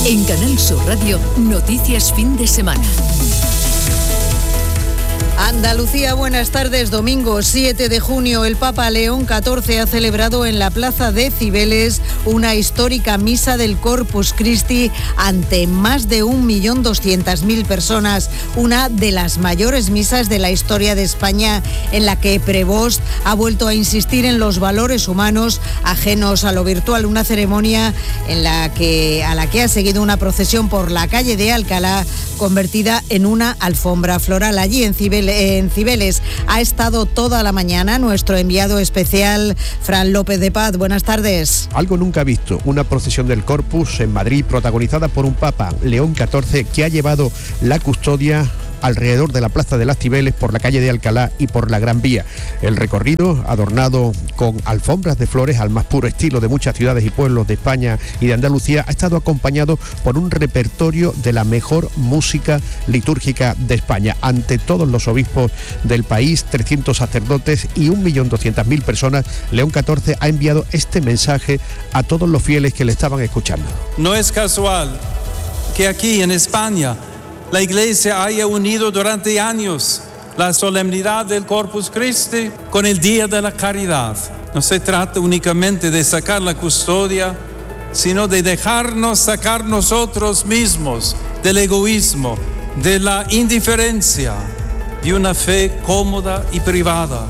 En Canal Sur Radio, Noticias Fin de Semana. Andalucía, buenas tardes. Domingo 7 de junio, el Papa León XIV ha celebrado en la plaza de Cibeles una histórica misa del Corpus Christi ante más de 1.200.000 personas, una de las mayores misas de la historia de España, en la que Prevost ha vuelto a insistir en los valores humanos ajenos a lo virtual, una ceremonia a la que ha seguido una procesión por la calle de Alcalá, convertida en una alfombra floral. Allí en Cibeles ha estado toda la mañana nuestro enviado especial Fran López de Paz. Buenas tardes. Algo nunca visto, una procesión del Corpus en Madrid protagonizada por un Papa, León XIV, que ha llevado la custodia alrededor de la Plaza de las Cibeles, por la calle de Alcalá y por la Gran Vía. El recorrido, adornado con alfombras de flores al más puro estilo de muchas ciudades y pueblos de España y de Andalucía, ha estado acompañado por un repertorio de la mejor música litúrgica de España. Ante todos los obispos del país, 300 sacerdotes y 1.200.000 personas, León XIV ha enviado este mensaje a todos los fieles que le estaban escuchando. No es casual que aquí en España la Iglesia haya unido durante años la solemnidad del Corpus Christi con el Día de la Caridad. No se trata únicamente de sacar la custodia, sino de dejarnos sacar nosotros mismos del egoísmo, de la indiferencia, de una fe cómoda y privada.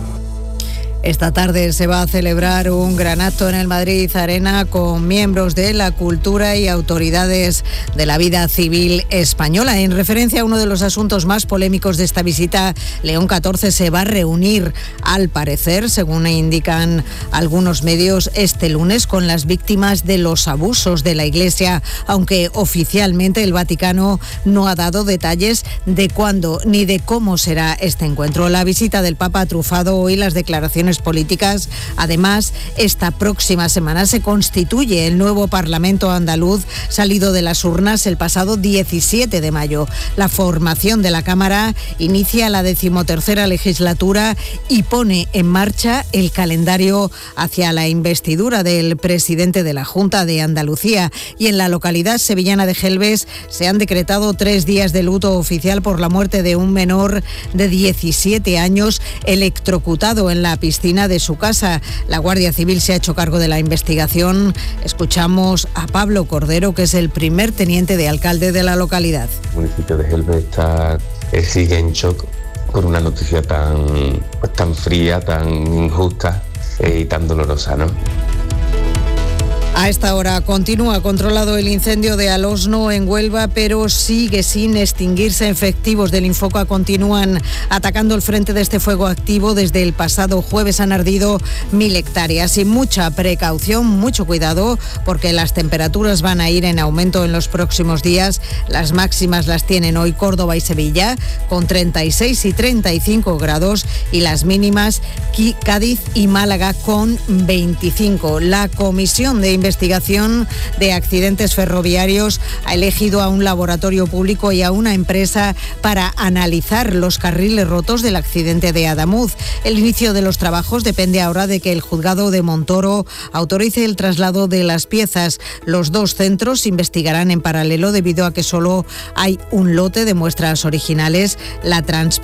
Esta tarde se va a celebrar un gran acto en el Madrid Arena con miembros de la cultura y autoridades de la vida civil española. En referencia a uno de los asuntos más polémicos de esta visita, León XIV se va a reunir, al parecer, según indican algunos medios, este lunes con las víctimas de los abusos de la Iglesia, aunque oficialmente el Vaticano no ha dado detalles de cuándo ni de cómo será este encuentro. La visita del Papa ha trufado hoy las declaraciones políticas. Además, esta próxima semana se constituye el nuevo Parlamento andaluz, salido de las urnas el pasado 17 de mayo. La formación de la Cámara inicia la 13ª legislatura y pone en marcha el calendario hacia la investidura del presidente de la Junta de Andalucía. Y en la localidad sevillana de Gelbes se han decretado 3 días de luto oficial por la muerte de un menor de 17 años electrocutado en la piscina de su casa. La Guardia Civil se ha hecho cargo de la investigación. Escuchamos a Pablo Cordero, que es el primer teniente de alcalde de la localidad. El municipio de Gelbes sigue en shock por una noticia tan fría, tan injusta y tan dolorosa, ¿no? A esta hora continúa controlado el incendio de Alosno en Huelva, pero sigue sin extinguirse. Efectivos del Infoca continúan atacando el frente de este fuego activo. Desde el pasado jueves han ardido 1.000 hectáreas. Y mucha precaución, mucho cuidado, porque las temperaturas van a ir en aumento en los próximos días. Las máximas las tienen hoy Córdoba y Sevilla, con 36 y 35 grados, y las mínimas Cádiz y Málaga con 25. La Comisión de Investigación de Accidentes Ferroviarios ha elegido a un laboratorio público y a una empresa para analizar los carriles rotos del accidente de Adamuz. El inicio de los trabajos depende ahora de que el juzgado de Montoro autorice el traslado de las piezas. Los dos centros investigarán en paralelo debido a que solo hay un lote de muestras originales. La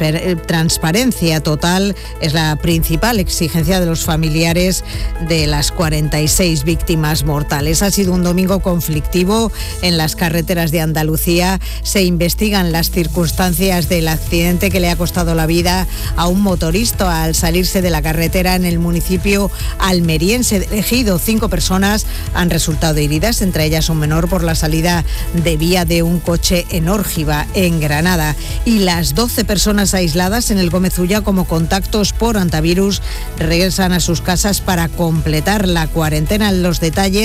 transparencia total es la principal exigencia de los familiares de las 46 víctimas mortales. Ha sido un domingo conflictivo en las carreteras de Andalucía. Se investigan las circunstancias del accidente que le ha costado la vida a un motorista al salirse de la carretera en el municipio almeriense de Ejido. 5 personas han resultado heridas, entre ellas un menor, por la salida de vía de un coche en Órgiva, en Granada. Y las 12 personas aisladas en el Gómez Ulla como contactos por antivirus regresan a sus casas para completar la cuarentena. Los detalles,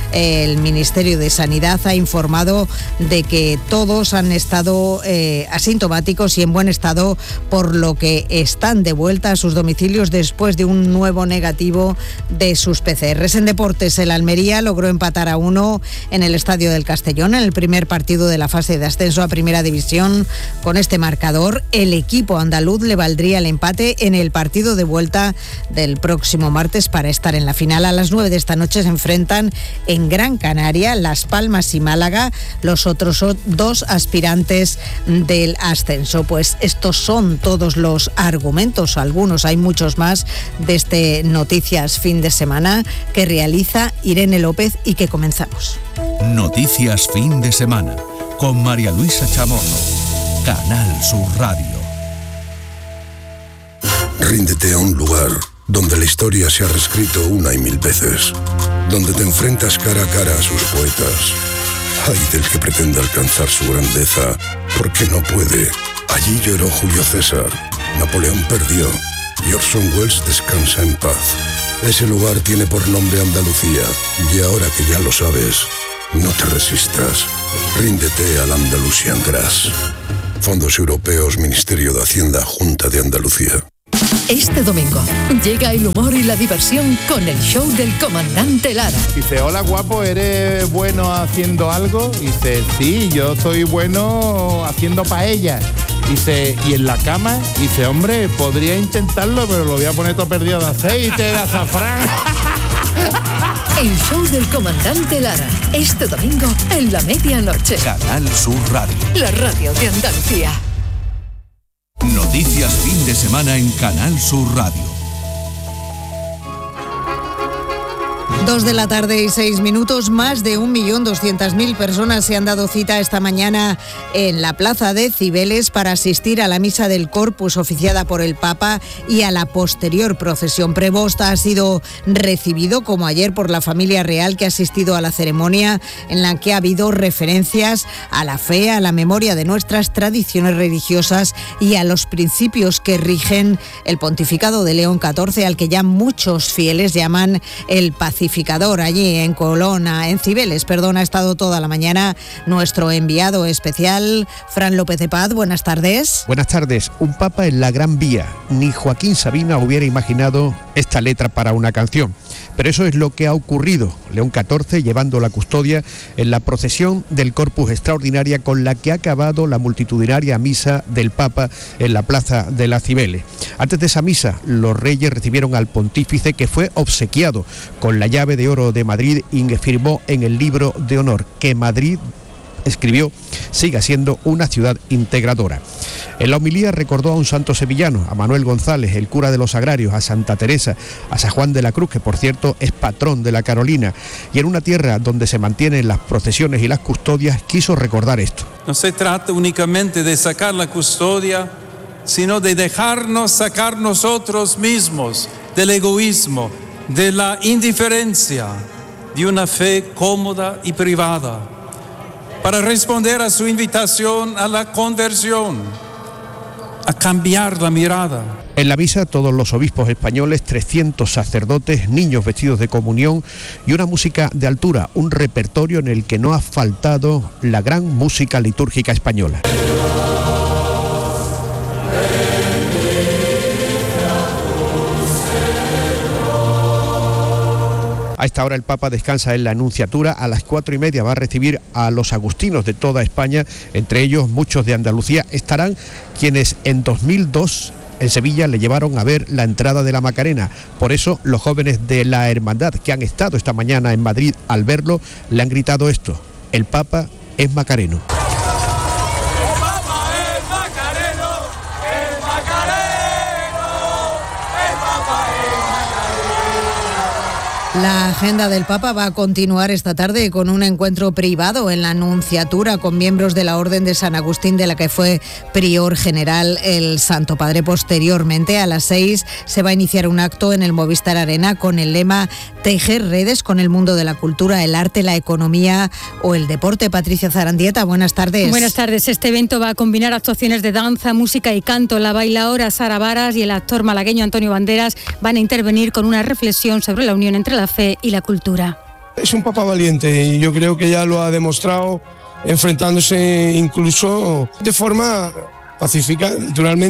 el Ministerio de Sanidad ha informado de que todos han estado asintomáticos y en buen estado, por lo que están de vuelta a sus domicilios después de un nuevo negativo de sus PCRs. En deportes, el Almería logró empatar a 1 en el Estadio del Castellón en el primer partido de la fase de ascenso a Primera División. Con este marcador, el equipo andaluz le valdría el empate en el partido de vuelta del próximo martes para estar en la final. A las 9 de esta noche se enfrentan encuentran en Gran Canaria, Las Palmas y Málaga los otros 2 aspirantes del ascenso. Pues estos son todos los argumentos, algunos, hay muchos más, de este Noticias Fin de Semana que realiza Irene López y que comenzamos. Noticias Fin de Semana con María Luisa Chamorro, Canal Sur Radio. Ríndete a un lugar donde la historia se ha reescrito una y mil veces, donde te enfrentas cara a cara a sus poetas. Ay del que pretenda alcanzar su grandeza, porque no puede. Allí lloró Julio César, Napoleón perdió y Orson Welles descansa en paz. Ese lugar tiene por nombre Andalucía, y ahora que ya lo sabes, no te resistas. Ríndete al Andalusian Grass. Fondos Europeos, Ministerio de Hacienda, Junta de Andalucía. Este domingo llega el humor y la diversión con el show del comandante Lara. Dice, hola guapo, ¿eres bueno haciendo algo? Dice, sí, yo soy bueno haciendo paellas. Dice, ¿y en la cama? Dice, hombre, podría intentarlo, pero lo voy a poner todo perdido de aceite, de azafrán. El show del comandante Lara, este domingo en la medianoche. Canal Sur Radio. La radio de Andalucía. Noticias Fin de Semana en Canal Sur Radio. 2 de la tarde y 6 minutos, más de 1.200.000 personas se han dado cita esta mañana en la plaza de Cibeles para asistir a la misa del Corpus oficiada por el Papa y a la posterior procesión. Prevost ha sido recibido, como ayer, por la familia real que ha asistido a la ceremonia, en la que ha habido referencias a la fe, a la memoria de nuestras tradiciones religiosas y a los principios que rigen el pontificado de León XIV, al que ya muchos fieles llaman el pacificador. Allí en Cibeles, ha estado toda la mañana nuestro enviado especial, Fran López de Paz. Buenas tardes. Buenas tardes. Un papa en la Gran Vía. Ni Joaquín Sabina hubiera imaginado esta letra para una canción. Pero eso es lo que ha ocurrido. León XIV llevando la custodia en la procesión del Corpus extraordinaria con la que ha acabado la multitudinaria misa del Papa en la plaza de las Cibeles. Antes de esa misa, los reyes recibieron al pontífice, que fue obsequiado con la llave de oro de Madrid y firmó en el libro de honor que Madrid, escribió, siga siendo una ciudad integradora. En la homilía recordó a un santo sevillano, a Manuel González, el cura de los Agrarios, a Santa Teresa, a San Juan de la Cruz, que por cierto es patrón de la Carolina, y en una tierra donde se mantienen las procesiones y las custodias, quiso recordar esto. No se trata únicamente de sacar la custodia, sino de dejarnos sacar nosotros mismos del egoísmo, de la indiferencia, de una fe cómoda y privada, para responder a su invitación a la conversión, a cambiar la mirada. En la misa, todos los obispos españoles, 300 sacerdotes, niños vestidos de comunión y una música de altura, un repertorio en el que no ha faltado la gran música litúrgica española. A esta hora el Papa descansa en la Anunciatura. A las 4:30 va a recibir a los agustinos de toda España, entre ellos muchos de Andalucía. Estarán quienes en 2002 en Sevilla le llevaron a ver la entrada de la Macarena. Por eso los jóvenes de la Hermandad que han estado esta mañana en Madrid, al verlo, le han gritado esto: el Papa es macareno. La agenda del Papa va a continuar esta tarde con un encuentro privado en la Anunciatura con miembros de la Orden de San Agustín, de la que fue prior general el Santo Padre. Posteriormente, a las 6, se va a iniciar un acto en el Movistar Arena con el lema Tejer redes con el mundo de la cultura, el arte, la economía o el deporte. Patricia Zarandieta, buenas tardes. Buenas tardes. Este evento va a combinar actuaciones de danza, música y canto. La bailaora Sara Varas y el actor malagueño Antonio Banderas van a intervenir con una reflexión sobre la unión entre la fe y la cultura. Es un papa valiente y yo creo que ya lo ha demostrado, enfrentándose incluso de forma pacífica, naturalmente,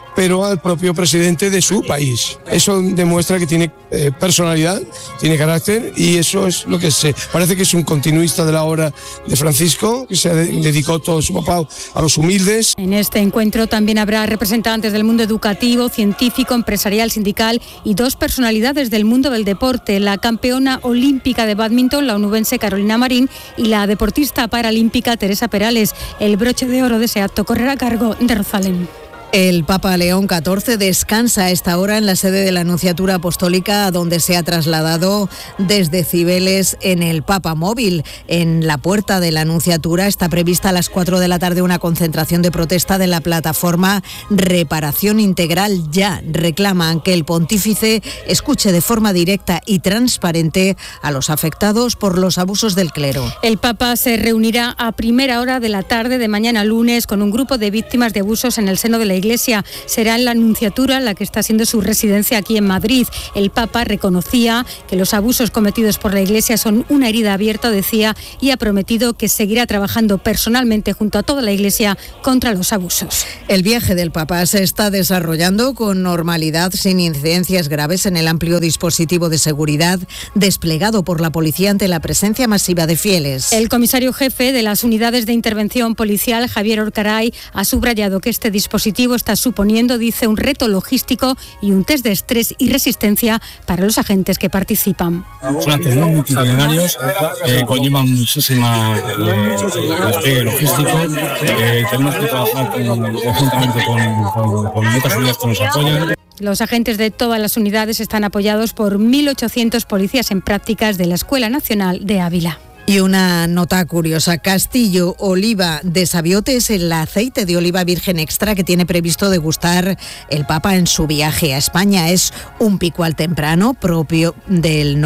pero al propio presidente de su país. Eso demuestra que tiene personalidad, tiene carácter, y eso es lo que parece que es un continuista de la obra de Francisco, que se dedicó todo su papá a los humildes. En este encuentro también habrá representantes del mundo educativo, científico, empresarial, sindical y 2 personalidades del mundo del deporte, la campeona olímpica de bádminton, la onubense Carolina Marín, y la deportista paralímpica Teresa Perales. El broche de oro de ese acto correrá a cargo de Rosalén. El Papa León XIV descansa a esta hora en la sede de la Nunciatura Apostólica, a donde se ha trasladado desde Cibeles en el Papa Móvil. En la puerta de la Nunciatura está prevista a las 4 de la tarde una concentración de protesta de la plataforma Reparación Integral Ya. Reclaman que el pontífice escuche de forma directa y transparente a los afectados por los abusos del clero. El Papa se reunirá a primera hora de la tarde de mañana lunes con un grupo de víctimas de abusos en el seno de la Iglesia. Será en la Nunciatura, la que está siendo su residencia aquí en Madrid. El Papa reconocía que los abusos cometidos por la Iglesia son una herida abierta, decía, y ha prometido que seguirá trabajando personalmente junto a toda la Iglesia contra los abusos. El viaje del Papa se está desarrollando con normalidad, sin incidencias graves, en el amplio dispositivo de seguridad desplegado por la policía ante la presencia masiva de fieles. El comisario jefe de las unidades de intervención policial, Javier Orcaray, ha subrayado que este dispositivo está suponiendo, dice, un reto logístico y un test de estrés y resistencia para los agentes que participan. Son actividades multitudinarios, conllevan muchísima despliegue logístico. Tenemos que trabajar conjuntamente con muchas unidades que nos apoyan. Los agentes de todas las unidades están apoyados por 1.800 policías en prácticas de la Escuela Nacional de Ávila. Y una nota curiosa: Castillo Oliva de Sabiote es el aceite de oliva virgen extra que tiene previsto degustar el Papa en su viaje a España. Es un picual temprano propio del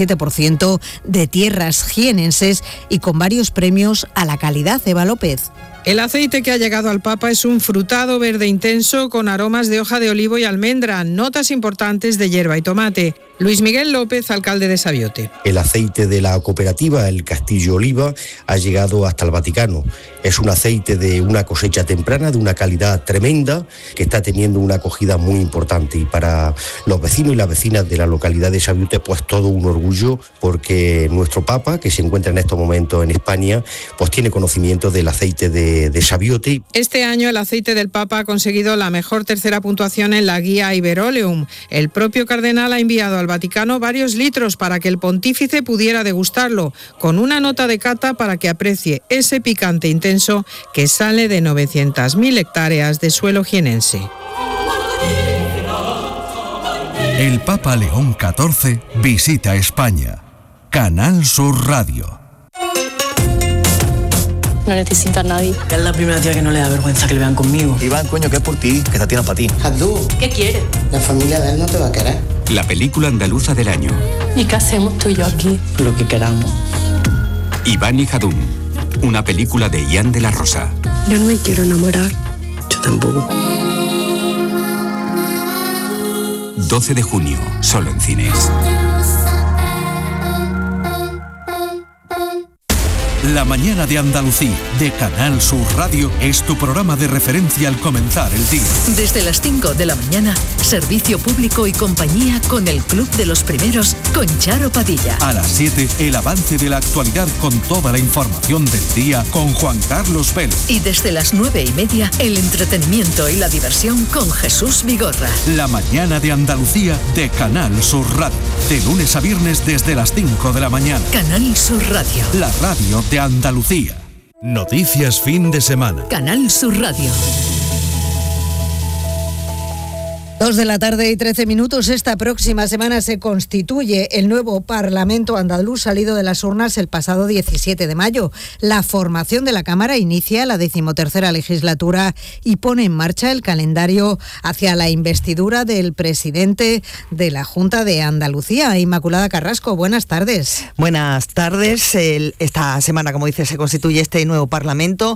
97% de tierras jienenses y con varios premios a la calidad. Eva López. El aceite que ha llegado al Papa es un frutado verde intenso con aromas de hoja de olivo y almendra, notas importantes de hierba y tomate. Luis Miguel López, alcalde de Sabiote. El aceite de la cooperativa, el Castillo Oliva, ha llegado hasta el Vaticano. Es un aceite de una cosecha temprana, de una calidad tremenda, que está teniendo una acogida muy importante. Y para los vecinos y las vecinas de la localidad de Sabiote, pues todo un orgullo, porque nuestro Papa, que se encuentra en estos momentos en España, pues tiene conocimiento del aceite de Sabiote. Este año el aceite del Papa ha conseguido la mejor tercera puntuación en la guía Iberoleum. El propio cardenal ha enviado al Vaticano varios litros para que el pontífice pudiera degustarlo, con una nota de cata para que aprecie ese picante intenso que sale de 900.000 hectáreas de suelo jienense. El Papa León XIV visita España. Canal Sur Radio. No necesito a nadie. Es la primera tía que no le da vergüenza que le vean conmigo. Iván, coño, que es por ti, que esta tía es para ti. Abdú, ¿Qué quieres? la familia de él no te va a querer. La película andaluza del año. ¿Y qué hacemos tú y yo aquí? Lo que queramos. Iván y Jadún. Una película de Ian de la Rosa. Yo no me quiero enamorar. Yo tampoco. 12 de junio, solo en cines. La mañana de Andalucía, de Canal Sur Radio, es tu programa de referencia al comenzar el día. Desde las 5 de la mañana, servicio público y compañía con el Club de los Primeros con Charo Padilla. A las 7, el avance de la actualidad con toda la información del día con Juan Carlos Vélez. Y desde las 9:30, el entretenimiento y la diversión con Jesús Vigorra. La mañana de Andalucía, de Canal Sur Radio. De lunes a viernes desde las 5 de la mañana. Canal Sur Radio. La radio de Andalucía. Noticias fin de semana. Canal Sur Radio. 2 de la tarde y 13 minutos. Esta próxima semana se constituye el nuevo Parlamento andaluz salido de las urnas el pasado 17 de mayo. La formación de la Cámara inicia la 13ª legislatura y pone en marcha el calendario hacia la investidura del presidente de la Junta de Andalucía, Inmaculada Carrasco. Buenas tardes. Buenas tardes. Esta semana, como dice, se constituye este nuevo Parlamento.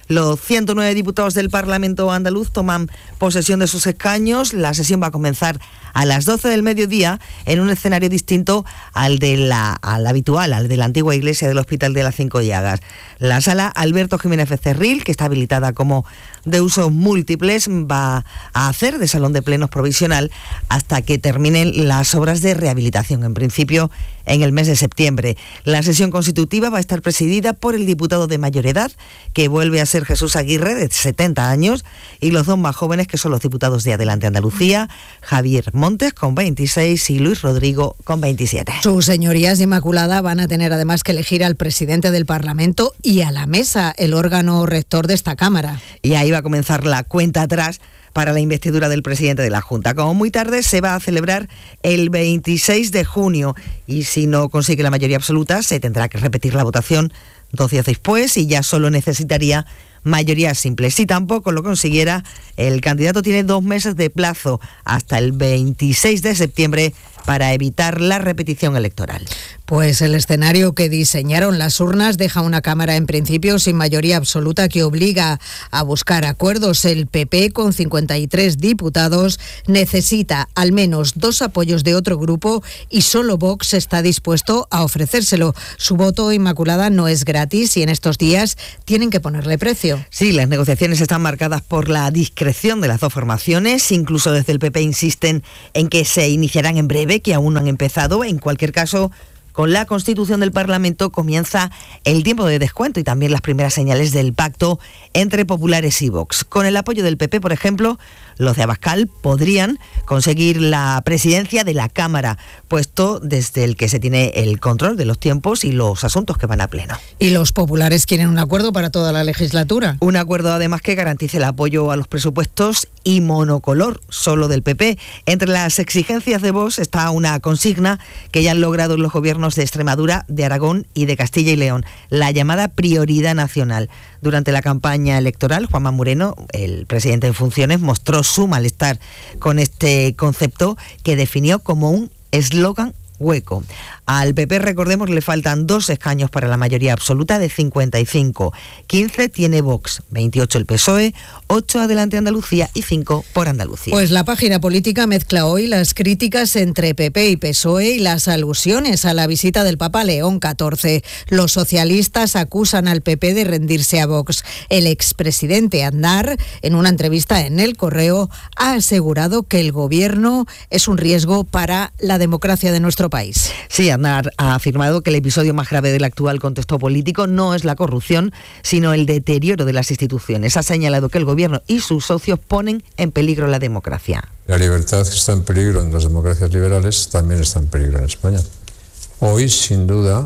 Los 109 diputados del Parlamento andaluz toman posesión de sus escaños. La sesión va a comenzar a las 12 del mediodía en un escenario distinto al habitual, al de la antigua iglesia del Hospital de las Cinco Llagas. La sala Alberto Jiménez Becerril, que está habilitada como de usos múltiples, va a hacer de salón de plenos provisional hasta que terminen las obras de rehabilitación, en principio en el mes de septiembre. La sesión constitutiva va a estar presidida por el diputado de mayor edad, que vuelve a ser Jesús Aguirre, de 70 años, y los dos más jóvenes, que son los diputados de Adelante Andalucía, Javier Montes, con 26, y Luis Rodrigo, con 27. Sus señorías Inmaculada van a tener además que elegir al presidente del Parlamento y a la mesa, el órgano rector de esta Cámara. Y ahí va a comenzar la cuenta atrás para la investidura del presidente de la Junta. Como muy tarde se va a celebrar el 26 de junio y si no consigue la mayoría absoluta se tendrá que repetir la votación 2 días después y ya solo necesitaría mayoría simple. Si tampoco lo consiguiera, el candidato tiene 2 meses de plazo hasta el 26 de septiembre para evitar la repetición electoral. Pues el escenario que diseñaron las urnas deja una Cámara en principio sin mayoría absoluta que obliga a buscar acuerdos. El PP, con 53 diputados, necesita al menos 2 apoyos de otro grupo y solo Vox está dispuesto a ofrecérselo. Su voto, Inmaculada, no es gratis y en estos días tienen que ponerle precio. Sí, las negociaciones están marcadas por la discreción de las dos formaciones. Incluso desde el PP insisten en que se iniciarán en breve, que aún no han empezado. En cualquier caso, con la constitución del Parlamento comienza el tiempo de descuento y también las primeras señales del pacto entre populares y Vox. Con el apoyo del PP, por ejemplo, los de Abascal podrían conseguir la presidencia de la Cámara, puesto desde el que se tiene el control de los tiempos y los asuntos que van a pleno. ¿Y los populares quieren un acuerdo para toda la legislatura? Un acuerdo además que garantice el apoyo a los presupuestos y monocolor, solo del PP. Entre las exigencias de Vox está una consigna que ya han logrado los gobiernos de Extremadura, de Aragón y de Castilla y León, la llamada prioridad nacional. Durante la campaña electoral, Juanma Moreno, el presidente en funciones, mostró su malestar con este concepto que definió como un eslogan hueco. Al PP, recordemos, le faltan 2 escaños para la mayoría absoluta de 55. 15 tiene Vox, 28 el PSOE, 8 Adelante Andalucía y 5 por Andalucía. Pues la página política mezcla hoy las críticas entre PP y PSOE y las alusiones a la visita del Papa León XIV. Los socialistas acusan al PP de rendirse a Vox. El expresidente Aznar, en una entrevista en El Correo, ha asegurado que el gobierno es un riesgo para la democracia de nuestro país. Sí, Aznar ha afirmado que el episodio más grave del actual contexto político no es la corrupción, sino el deterioro de las instituciones. Ha señalado que el gobierno y sus socios ponen en peligro la democracia. La libertad que está en peligro en las democracias liberales también está en peligro en España. Hoy, sin duda,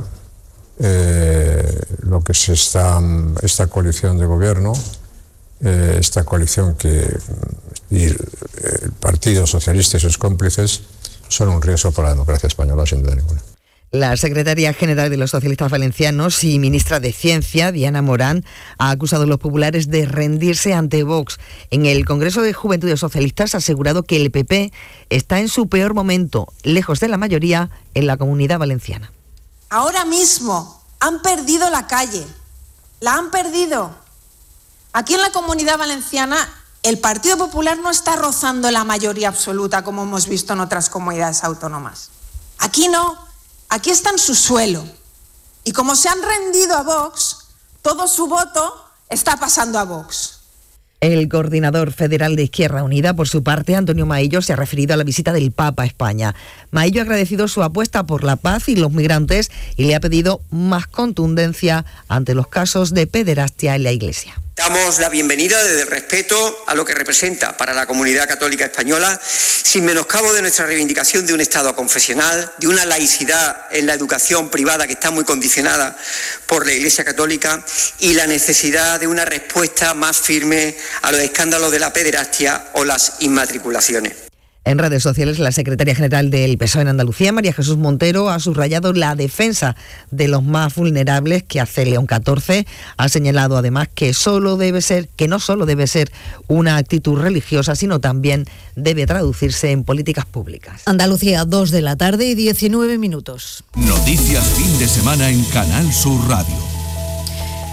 lo que esta coalición de gobierno, esta coalición y el Partido Socialista y sus cómplices son un riesgo para la democracia española, sin duda ninguna. La secretaria general de los socialistas valencianos y ministra de Ciencia, Diana Morán, ha acusado a los populares de rendirse ante Vox. En el Congreso de Juventudes Socialistas ha asegurado que el PP está en su peor momento, lejos de la mayoría, en la Comunidad Valenciana. Ahora mismo han perdido la calle, la han perdido. Aquí en la Comunidad Valenciana el Partido Popular no está rozando la mayoría absoluta como hemos visto en otras comunidades autónomas. Aquí no, aquí está en su suelo. Y como se han rendido a Vox, todo su voto está pasando a Vox. El coordinador federal de Izquierda Unida, por su parte, Antonio Maillo, se ha referido a la visita del Papa a España. Maillo ha agradecido su apuesta por la paz y los migrantes y le ha pedido más contundencia ante los casos de pederastia en la Iglesia. Damos la bienvenida desde el respeto a lo que representa para la comunidad católica española, sin menoscabo de nuestra reivindicación de un Estado confesional, de una laicidad en la educación privada que está muy condicionada por la Iglesia Católica y la necesidad de una respuesta más firme a los escándalos de la pederastia o las inmatriculaciones. En redes sociales, la secretaria general del PSOE en Andalucía, María Jesús Montero, ha subrayado la defensa de los más vulnerables que hace León XIV. Ha señalado además que no solo debe ser una actitud religiosa, sino también debe traducirse en políticas públicas. Andalucía, 2 de la tarde y 19 minutos. Noticias fin de semana en Canal Sur Radio.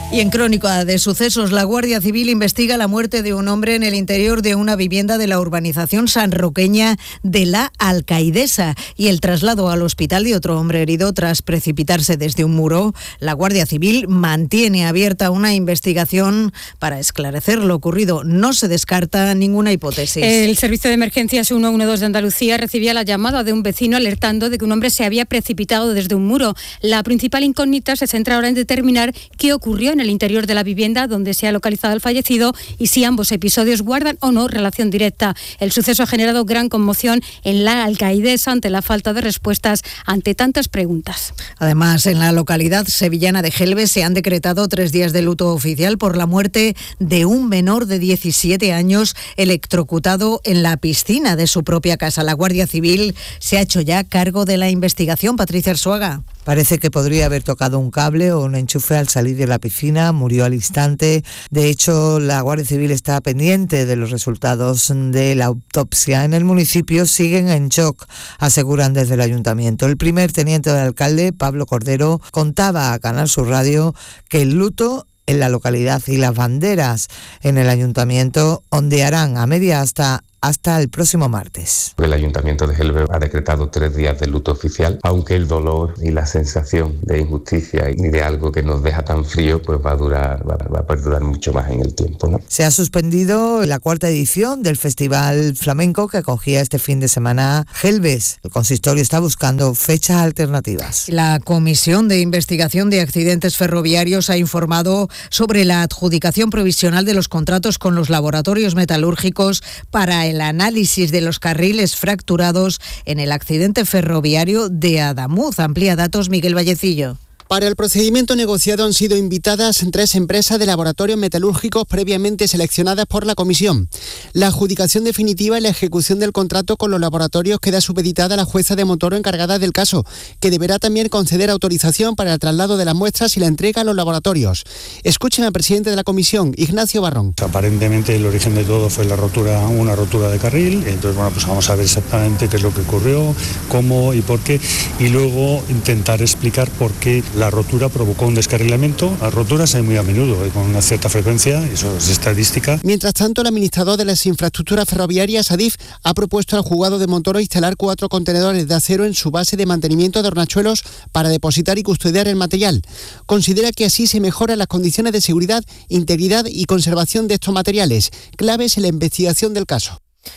Y en crónica de sucesos, la Guardia Civil investiga la muerte de un hombre en el interior de una vivienda de la urbanización sanroqueña de La Alcaidesa y el traslado al hospital de otro hombre herido tras precipitarse desde un muro. La Guardia Civil mantiene abierta una investigación para esclarecer lo ocurrido. No se descarta ninguna hipótesis. El Servicio de Emergencias 112 de Andalucía recibía la llamada de un vecino alertando de que un hombre se había precipitado desde un muro. La principal incógnita se centra ahora en determinar qué ocurrió en el interior de la vivienda donde se ha localizado el fallecido y si ambos episodios guardan o no relación directa. El suceso ha generado gran conmoción en La Alcaidesa ante la falta de respuestas ante tantas preguntas. Además, en la localidad sevillana de Gelbes se han decretado 3 días de luto oficial por la muerte de un menor de 17 años electrocutado en la piscina de su propia casa. La Guardia Civil se ha hecho ya cargo de la investigación. Patricia Arzuaga. Parece que podría haber tocado un cable o un enchufe al salir de la piscina, murió al instante. De hecho, la Guardia Civil está pendiente de los resultados de la autopsia. En el municipio siguen en shock, aseguran desde el ayuntamiento. El primer teniente del alcalde, Pablo Cordero, contaba a Canal Sur Radio que el luto en la localidad y las banderas en el ayuntamiento ondearán a media hasta el próximo martes. El Ayuntamiento de Gelbes ha decretado 3 días de luto oficial, aunque el dolor y la sensación de injusticia y de algo que nos deja tan frío pues va a perdurar mucho más en el tiempo, ¿no? Se ha suspendido la 4ª edición del Festival Flamenco que acogía este fin de semana Gelbes. El consistorio está buscando fechas alternativas. La Comisión de Investigación de Accidentes Ferroviarios ha informado sobre la adjudicación provisional de los contratos con los laboratorios metalúrgicos para el análisis de los carriles fracturados en el accidente ferroviario de Adamuz. Amplía datos Miguel Vallecillo. Para el procedimiento negociado han sido invitadas 3 empresas de laboratorios metalúrgicos previamente seleccionadas por la comisión. La adjudicación definitiva y la ejecución del contrato con los laboratorios queda supeditada a la jueza de Montoro encargada del caso, que deberá también conceder autorización para el traslado de las muestras y la entrega a los laboratorios. Escuchen al presidente de la comisión, Ignacio Barrón. Aparentemente el origen de todo fue una rotura de carril, entonces pues vamos a ver exactamente qué es lo que ocurrió, cómo y por qué, y luego intentar explicar por qué la rotura provocó un descarrilamiento. Las roturas hay muy a menudo, con una cierta frecuencia, eso es estadística. Mientras tanto, el administrador de las infraestructuras ferroviarias, Adif, ha propuesto al juzgado de Montoro instalar 4 contenedores de acero en su base de mantenimiento de Hornachuelos para depositar y custodiar el material. Considera que así se mejoran las condiciones de seguridad, integridad y conservación de estos materiales, claves en la investigación del caso.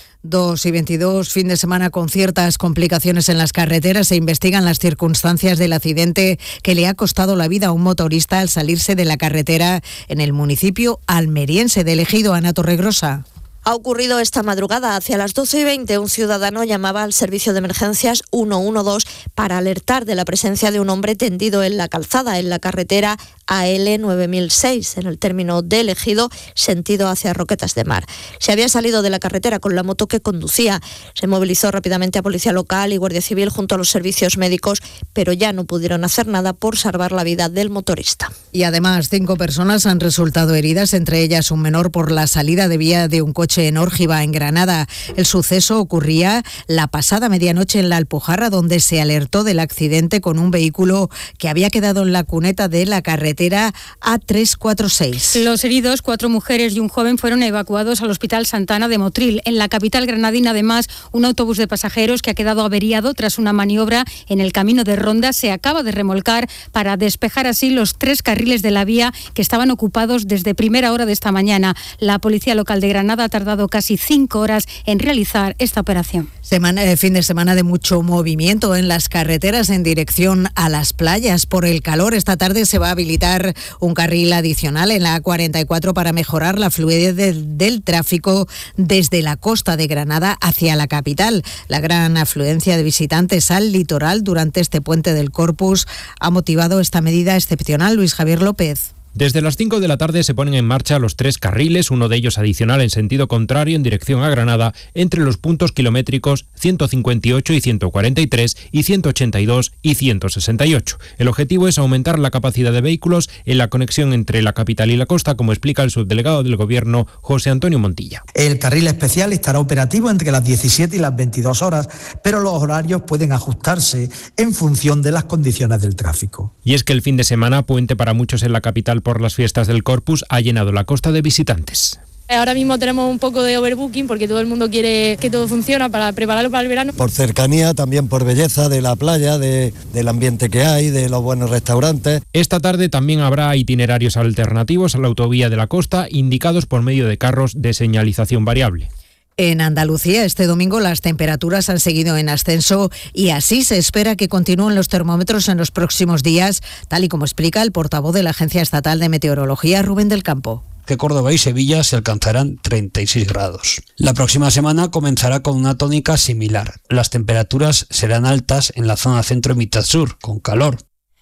2:22, fin de semana con ciertas complicaciones en las carreteras. Se investigan las circunstancias del accidente que le ha costado la vida a un motorista al salirse de la carretera en el municipio almeriense de Ejido. Ana Torregrosa. Ha ocurrido esta madrugada. Hacia las 12:20, un ciudadano llamaba al servicio de emergencias 112 para alertar de la presencia de un hombre tendido en la calzada, en la carretera AL 9006, en el término de Ejido, sentido hacia Roquetas de Mar. Se había salido de la carretera con la moto que conducía. Se movilizó rápidamente a Policía Local y Guardia Civil junto a los servicios médicos, pero ya no pudieron hacer nada por salvar la vida del motorista. Y además, 5 personas han resultado heridas, entre ellas un menor por la salida de vía de un coche en Órgiva, en Granada. El suceso ocurría la pasada medianoche en La Alpujarra, donde se alertó del accidente con un vehículo que había quedado en la cuneta de la carretera A346. Los heridos, 4 mujeres y un joven, fueron evacuados al Hospital Santana de Motril. En la capital granadina, además, un autobús de pasajeros que ha quedado averiado tras una maniobra en el camino de Ronda se acaba de remolcar para despejar así los 3 carriles de la vía que estaban ocupados desde primera hora de esta mañana. La Policía Local de Granada ha tardado casi 5 horas en realizar esta operación. Fin de semana de mucho movimiento en las carreteras en dirección a las playas. Por el calor, esta tarde se va a habilitar un carril adicional en la A44 para mejorar la fluidez del tráfico desde la costa de Granada hacia la capital. La gran afluencia de visitantes al litoral durante este puente del Corpus ha motivado esta medida excepcional. Luis Javier López. Desde las 5 de la tarde se ponen en marcha los 3 carriles, uno de ellos adicional en sentido contrario en dirección a Granada, entre los puntos kilométricos 158 y 143 y 182 y 168. El objetivo es aumentar la capacidad de vehículos en la conexión entre la capital y la costa, como explica el subdelegado del Gobierno, José Antonio Montilla. El carril especial estará operativo entre las 17 y las 22 horas, pero los horarios pueden ajustarse en función de las condiciones del tráfico. Y es que el fin de semana, puente para muchos en la capital por las fiestas del Corpus ha llenado la costa de visitantes. Ahora mismo tenemos un poco de overbooking porque todo el mundo quiere que todo funcione para prepararlo para el verano. Por cercanía, también por belleza de la playa, del ambiente que hay, de los buenos restaurantes. Esta tarde también habrá itinerarios alternativos a la autovía de la costa, indicados por medio de carros de señalización variable. En Andalucía, este domingo las temperaturas han seguido en ascenso y así se espera que continúen los termómetros en los próximos días, tal y como explica el portavoz de la Agencia Estatal de Meteorología, Rubén del Campo. Que Córdoba y Sevilla se alcanzarán 36 grados. La próxima semana comenzará con una tónica similar. Las temperaturas serán altas en la zona centro y mitad sur, con calor.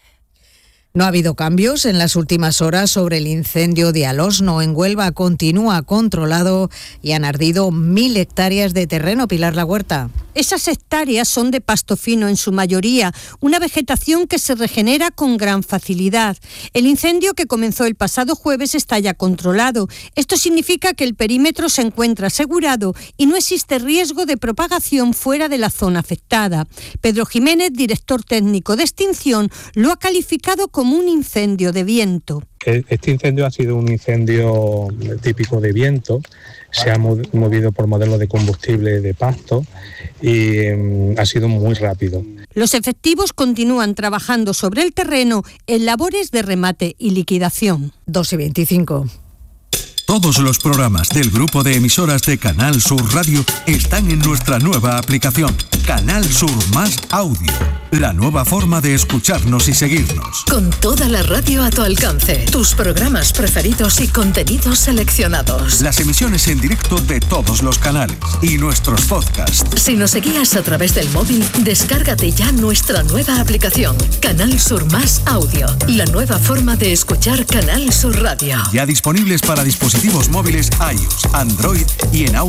No ha habido cambios en las últimas horas sobre el incendio de Alosno. En Huelva continúa controlado y han ardido 1.000 hectáreas de terreno. Pilar La Huerta. Esas hectáreas son de pasto fino en su mayoría, una vegetación que se regenera con gran facilidad. El incendio, que comenzó el pasado jueves, está ya controlado. Esto significa que el perímetro se encuentra asegurado y no existe riesgo de propagación fuera de la zona afectada. Pedro Jiménez, director técnico de extinción, lo ha calificado como un incendio de viento. Este incendio ha sido un incendio típico de viento, se ha movido por modelos de combustible de pasto y ha sido muy rápido. Los efectivos continúan trabajando sobre el terreno en labores de remate y liquidación. 2:25. Todos los programas del grupo de emisoras de Canal Sur Radio están en nuestra nueva aplicación, Canal Sur Más Audio. La nueva forma de escucharnos y seguirnos. Con toda la radio a tu alcance, tus programas preferidos y contenidos seleccionados. Las emisiones en directo de todos los canales y nuestros podcasts. Si nos seguías a través del móvil, descárgate ya nuestra nueva aplicación, Canal Sur Más Audio. La nueva forma de escuchar Canal Sur Radio. Ya disponibles para dispositivos móviles iOS, Android y en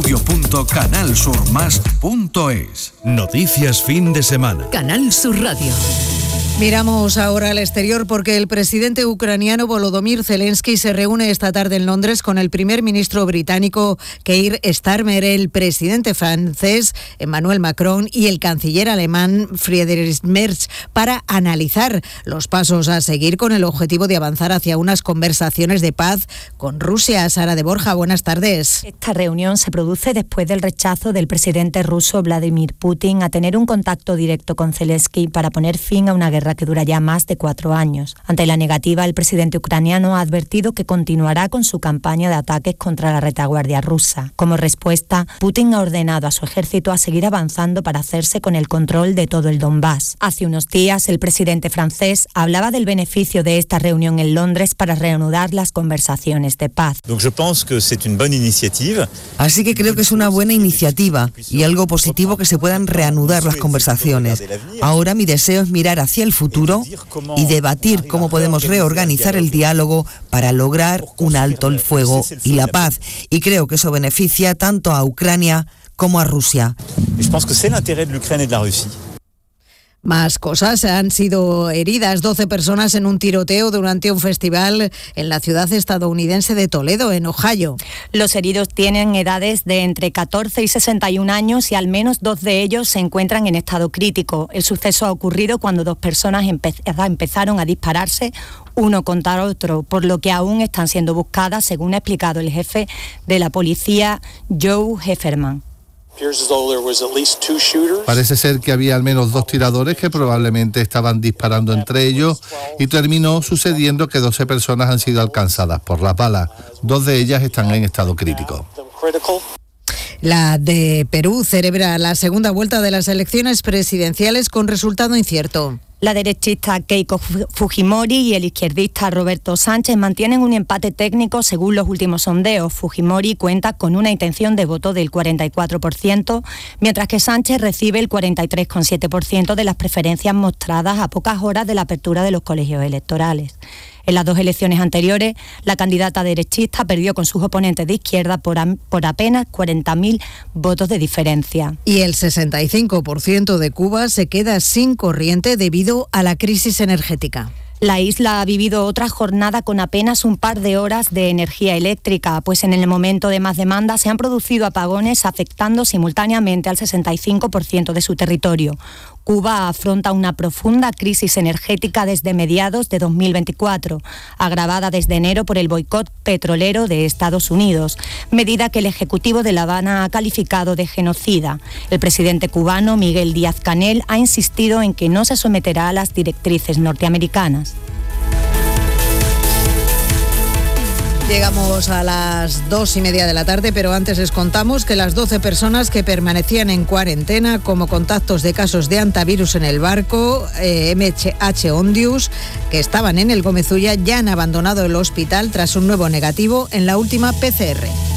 audio.canalsurmas.es. Noticias fin de semana. Canal Sur Radio. Miramos ahora al exterior porque el presidente ucraniano Volodymyr Zelensky se reúne esta tarde en Londres con el primer ministro británico Keir Starmer, el presidente francés Emmanuel Macron y el canciller alemán Friedrich Merz para analizar los pasos a seguir con el objetivo de avanzar hacia unas conversaciones de paz con Rusia. Sara de Borja, buenas tardes. Esta reunión se produce después del rechazo del presidente ruso Vladimir Putin a tener un contacto directo con Zelensky para poner fin a una guerra que dura ya más de 4 años. Ante la negativa, el presidente ucraniano ha advertido que continuará con su campaña de ataques contra la retaguardia rusa. Como respuesta, Putin ha ordenado a su ejército a seguir avanzando para hacerse con el control de todo el Donbass. Hace unos días, el presidente francés hablaba del beneficio de esta reunión en Londres para reanudar las conversaciones de paz. Así que creo que es una buena iniciativa y algo positivo que se puedan reanudar las conversaciones. Ahora mi deseo es mirar hacia el futuro y debatir cómo podemos reorganizar el diálogo para lograr un alto el fuego y la paz. Y creo que eso beneficia tanto a Ucrania como a Rusia. Más cosas. Han sido heridas 12 personas en un tiroteo durante un festival en la ciudad estadounidense de Toledo, en Ohio. Los heridos tienen edades de entre 14 y 61 años y al menos 2 de ellos se encuentran en estado crítico. El suceso ha ocurrido cuando 2 personas empezaron a dispararse uno contra otro, por lo que aún están siendo buscadas, según ha explicado el jefe de la policía, Joe Hefferman. Parece ser que había al menos 2 tiradores que probablemente estaban disparando entre ellos y terminó sucediendo que 12 personas han sido alcanzadas por las balas. 2 de ellas están en estado crítico. La de Perú celebra la segunda vuelta de las elecciones presidenciales con resultado incierto. La derechista Keiko Fujimori y el izquierdista Roberto Sánchez mantienen un empate técnico según los últimos sondeos. Fujimori cuenta con una intención de voto del 44%, mientras que Sánchez recibe el 43,7% de las preferencias mostradas a pocas horas de la apertura de los colegios electorales. En las 2 elecciones anteriores, la candidata derechista perdió con sus oponentes de izquierda por apenas 40.000 votos de diferencia. Y el 65% de Cuba se queda sin corriente debido a la crisis energética. La isla ha vivido otra jornada con apenas un par de horas de energía eléctrica, pues en el momento de más demanda se han producido apagones afectando simultáneamente al 65% de su territorio. Cuba afronta una profunda crisis energética desde mediados de 2024, agravada desde enero por el boicot petrolero de Estados Unidos, medida que el Ejecutivo de La Habana ha calificado de genocida. El presidente cubano, Miguel Díaz-Canel, ha insistido en que no se someterá a las directrices norteamericanas. Llegamos a las 2:30 de la tarde, pero antes les contamos que las 12 personas que permanecían en cuarentena como contactos de casos de hantavirus en el barco MH Ondius, que estaban en el Gómez Ulla, ya han abandonado el hospital tras un nuevo negativo en la última PCR.